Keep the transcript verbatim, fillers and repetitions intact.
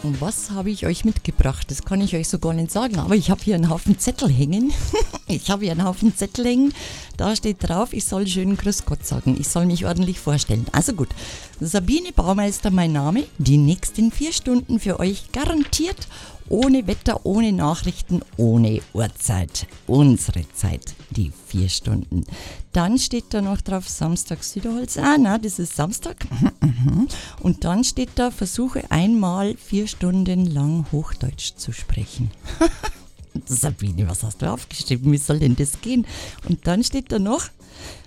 Und was habe ich euch mitgebracht? Das kann ich euch so gar nicht sagen, aber ich habe hier einen Haufen Zettel hängen. Ich habe hier einen Haufen Zettel hängen. Da steht drauf, ich soll schön Grüß Gott sagen. Ich soll mich ordentlich vorstellen. Also gut, Sabine Baumeister mein Name. Die nächsten vier Stunden für euch garantiert ohne Wetter, ohne Nachrichten, ohne Uhrzeit. Unsere Zeit, die vier Stunden. Dann steht da noch drauf Samstag Süderholz. Ah, na, das ist Samstag. Und dann steht da, versuche einmal vier Stunden lang Hochdeutsch zu sprechen. Sabine, was hast du aufgeschrieben? Wie soll denn das gehen? Und dann steht da noch,